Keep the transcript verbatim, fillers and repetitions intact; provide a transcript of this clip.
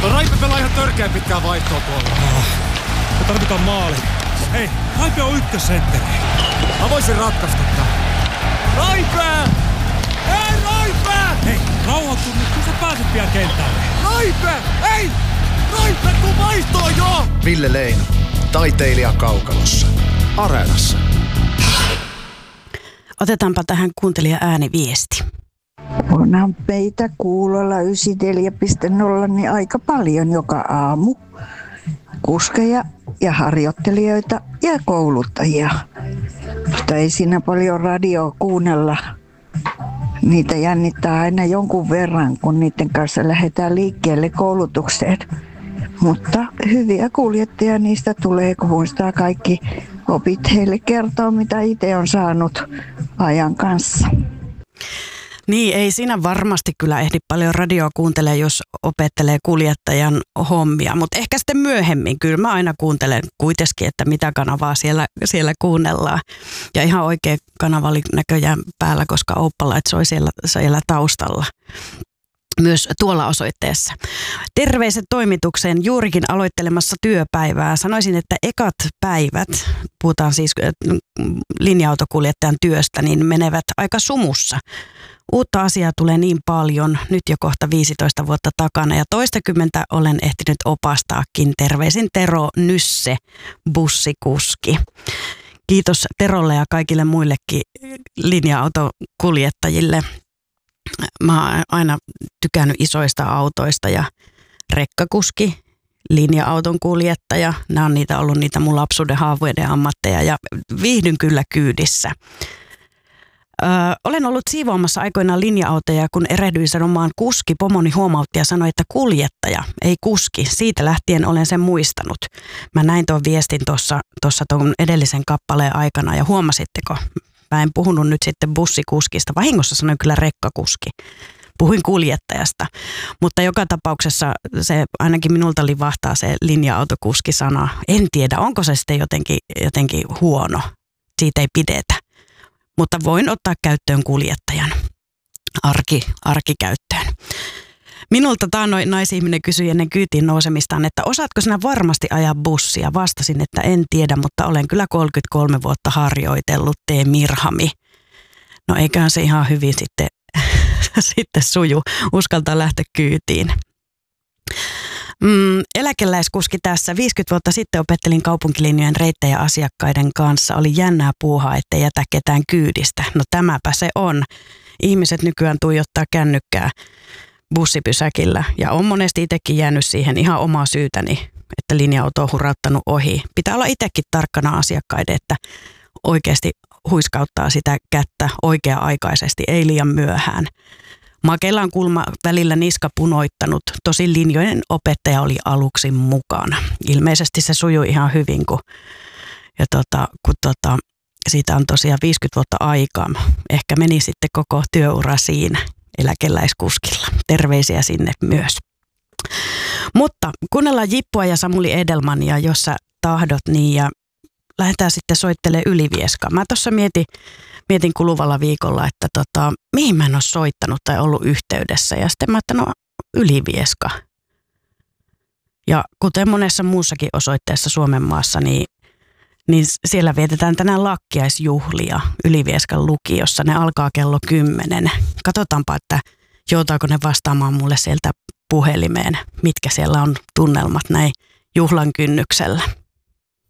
No Raipe pelaa ihan törkeän pitkään vaihtoa tuolla. Oh, me tarvitaan maali. Hei, Raipe on ykkössentteri. Mä voisin ratkaista tää. Raipe! Hei Raipe! Hei, rauhoitu nyt, kun sä pääset pian kentälle. Raipe! Hei! Raipe, tuu vaihtoon jo! Ville Leino, taiteilija kaukalossa. Areenassa. Otetaanpa tähän kuuntelija ääniviesti. Onhan meitä kuulolla yhdeksänkymmentäneljä piste nolla niin aika paljon joka aamu. Kuskeja ja harjoittelijoita ja kouluttajia. Mutta ei siinä paljon radioa kuunnella. Niitä jännittää aina jonkun verran, kun niiden kanssa lähdetään liikkeelle koulutukseen. Mutta hyviä kuljettajia niistä tulee, kun muistaa kaikki opit heille kertoa, mitä itse on saanut ajan kanssa. Niin, ei siinä varmasti kyllä ehdi paljon radioa kuuntelemaan, jos opettelee kuljettajan hommia, mutta ehkä sitten myöhemmin. Kyllä mä aina kuuntelen kuitenkin, että mitä kanavaa siellä, siellä kuunnellaan. Ja ihan oikea kanava oli näköjään päällä, koska Ouppala soi siellä, siellä taustalla. Myös tuolla osoitteessa. Terveiset toimitukseen juurikin aloittelemassa työpäivää. Sanoisin, että ekat päivät, puhutaan siis linja-autokuljettajan työstä, niin menevät aika sumussa. Uutta asiaa tulee niin paljon, nyt jo kohta viisitoista vuotta takana ja toistakymmentä olen ehtinyt opastaakin. Terveisin Tero Nysse, bussikuski. Kiitos Terolle ja kaikille muillekin linja-autokuljettajille. Mä oon aina tykännyt isoista autoista ja rekkakuski, linja-auton kuljettaja. Nämä on niitä ollut niitä mun lapsuuden haaveiden ammatteja ja viihdyn kyllä kyydissä. Öö, olen ollut siivoamassa aikoinaan linja-autoja, kun erehdyin sanomaan kuski. Pomoni huomautti ja sanoi, että kuljettaja, ei kuski. Siitä lähtien olen sen muistanut. Mä näin tuon viestin tuossa tuossa tuon edellisen kappaleen aikana ja huomasitteko? Mä en puhunut nyt sitten bussikuskista. Vahingossa sanoin kyllä rekkakuski. Puhuin kuljettajasta. Mutta joka tapauksessa se ainakin minulta livahtaa se linja-autokuski-sana. En tiedä, onko se sitten jotenkin, jotenkin huono. Siitä ei pidetä. Mutta voin ottaa käyttöön kuljettajan. Arki, arkikäyttöön. Minulta taannoin naisihminen kysyi ennen kyytiin nousemistaan, että osaatko sinä varmasti ajaa bussia? Vastasin, että en tiedä, mutta olen kyllä kolmekymmentäkolme vuotta harjoitellut, tee Mirhami. No eiköhän se ihan hyvin sitten, sitten suju, uskaltaa lähteä kyytiin. Mm, eläkeläiskuski tässä. viisikymmentä vuotta sitten opettelin kaupunkilinjojen reittejä asiakkaiden kanssa. Oli jännää puuhaa, ettei jätä ketään kyydistä. No tämäpä se on. Ihmiset nykyään tuijottaa kännykkää bussipysäkillä ja on monesti itsekin jäänyt siihen ihan omaa syytäni, että linja-auto on hurauttanut ohi. Pitää olla itsekin tarkkana asiakkaiden, että oikeasti huiskauttaa sitä kättä oikea-aikaisesti, ei liian myöhään. Makeilla on kulma välillä niska punoittanut, tosin linjojen opettaja oli aluksi mukana. Ilmeisesti se sujui ihan hyvin, kun, ja tota, kun tota, siitä on tosiaan viisikymmentä vuotta aikaa. Ehkä meni sitten koko työura siinä eläkeläiskuskilla. Terveisiä sinne myös. Mutta kuunnellaan Jippua ja Samuli Edelmania, jos sä tahdot, niin ja lähdetään sitten soittelemaan Ylivieskaan. Mä tuossa mietin, mietin kuluvalla viikolla, että tota, mihin mä en ole soittanut tai ollut yhteydessä. Ja sitten mä ajattelin, no Ylivieska. Ja kuten monessa muussakin osoitteessa Suomen maassa, niin, niin siellä vietetään tänään lakkiaisjuhlia Ylivieskan lukiossa. Ne alkaa kello kymmenen. Katsotaanpa, että joutaako ne vastaamaan mulle sieltä puhelimeen, mitkä siellä on tunnelmat näin juhlan kynnyksellä.